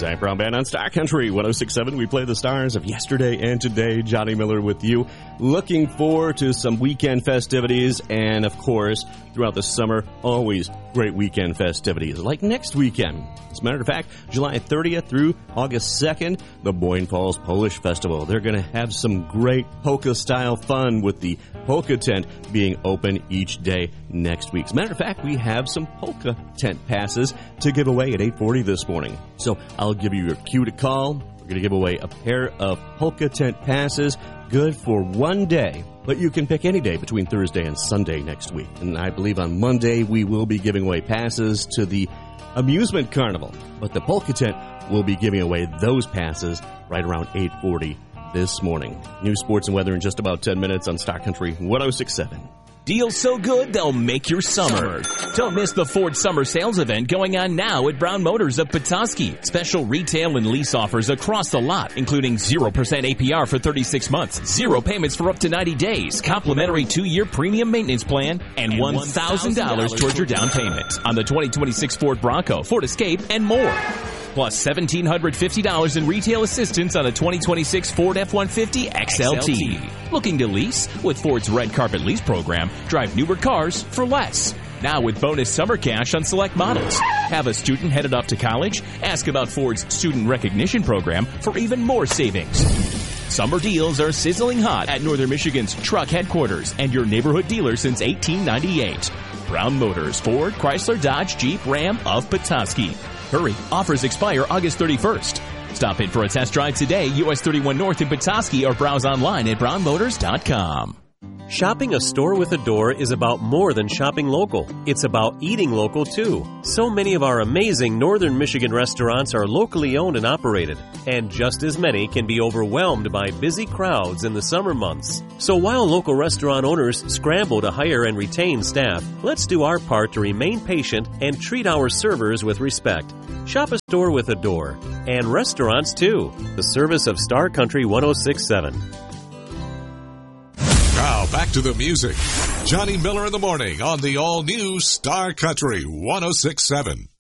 Zach Brown Band on Star Country 106.7. We play the stars of yesterday and today. Johnny Miller with you. Looking forward to some weekend festivities and, of course, throughout the summer, always great weekend festivities like next weekend. As a matter of fact, July 30th through August 2nd, the Boyne Falls Polish Festival. They're going to have some great polka-style fun with the polka tent being open each day next week. As a matter of fact, we have some polka tent passes to give away at 8:40 this morning. So I'll give you your cue to call. We're going to give away a pair of polka tent passes, good for one day. But you can pick any day between Thursday and Sunday next week. And I believe on Monday we will be giving away passes to the amusement carnival. But the polka tent will be giving away those passes right around 8:40 this morning. News, sports, and weather in just about 10 minutes on Star Country 106.7. Deals so good, they'll make your summer. Don't miss the Ford Summer Sales event going on now at Brown Motors of Petoskey. Special retail and lease offers across the lot, including 0% APR for 36 months, 0 payments for up to 90 days, complimentary 2-year premium maintenance plan, and $1,000 towards your down payment on the 2026 Ford Bronco, Ford Escape, and more. Plus $1,750 in retail assistance on a 2026 Ford F-150 XLT. Looking to lease? With Ford's Red Carpet Lease program, drive newer cars for less. Now with bonus summer cash on select models. Have a student headed off to college? Ask about Ford's Student Recognition program for even more savings. Summer deals are sizzling hot at Northern Michigan's truck headquarters and your neighborhood dealer since 1898. Brown Motors, Ford, Chrysler, Dodge, Jeep, Ram of Petoskey. Hurry, offers expire August 31st. Stop in for a test drive today, US 31 North in Petoskey, or browse online at brownmotors.com. Shopping a store with a door is about more than shopping local. It's about eating local, too. So many of our amazing Northern Michigan restaurants are locally owned and operated, and just as many can be overwhelmed by busy crowds in the summer months. So while local restaurant owners scramble to hire and retain staff, let's do our part to remain patient and treat our servers with respect. Shop a store with a door, and restaurants, too. The service of Star Country 106.7. Now back to the music. Johnny Miller in the morning on the all-new Star Country 106.7.